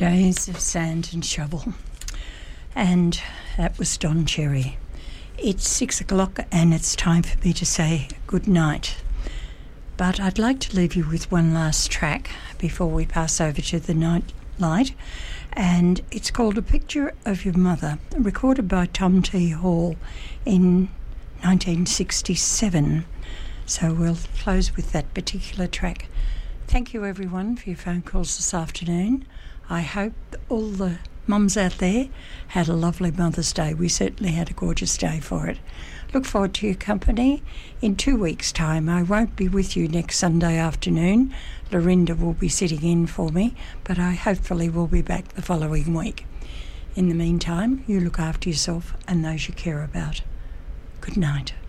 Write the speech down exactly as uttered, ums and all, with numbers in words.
Days of Sand and Shovel. And that was Don Cherry. It's six o'clock and it's time for me to say good night. But I'd like to leave you with one last track before we pass over to the night light. And it's called A Picture of Your Mother, recorded by Tom T. Hall in nineteen sixty-seven. So we'll close with that particular track. Thank you everyone for your phone calls this afternoon. I hope all the mums out there had a lovely Mother's Day. We certainly had a gorgeous day for it. Look forward to your company. In two weeks' time, I won't be with you next Sunday afternoon. Lorinda will be sitting in for me, but I hopefully will be back the following week. In the meantime, you look after yourself and those you care about. Good night.